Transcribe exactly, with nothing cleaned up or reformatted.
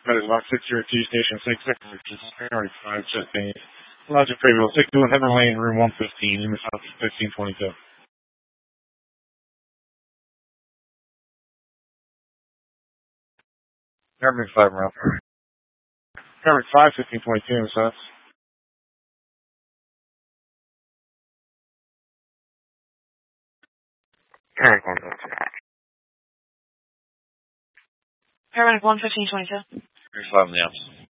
That is Lock six zero two, Station six, Sector Priority five, Jet Base. Logic Favorable, six two one, Heather Lane, Room one fifteen, Lima South fifteen twenty-two. Government five, Ralph. Government five, fifteen twenty-two, Lima South. Government one fifteen. Paramedic one fifteen twenty-two. Here's five in the ops.